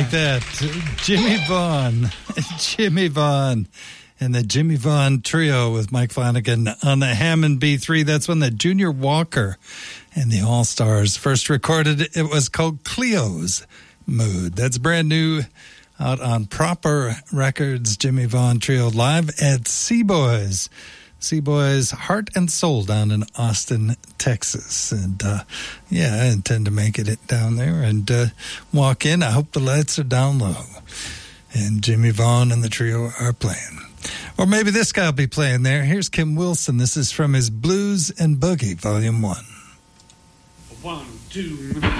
like that. Jimmy Vaughn. Jimmy Vaughn. And the Jimmy Vaughn Trio with Mike Flanagan on the Hammond B3. That's when the Junior Walker and the All-Stars first recorded. It was called Cleo's Mood. That's brand new out on Proper Records. Jimmy Vaughn Trio live at Seaboys. Seaboys Heart and Soul down in Austin, Texas. And, I intend to make it down there and walk in. I hope the lights are down low. And Jimmy Vaughn and the trio are playing. Or maybe this guy will be playing there. Here's Kim Wilson. This is from his Blues and Boogie, Volume 1. 1, 2...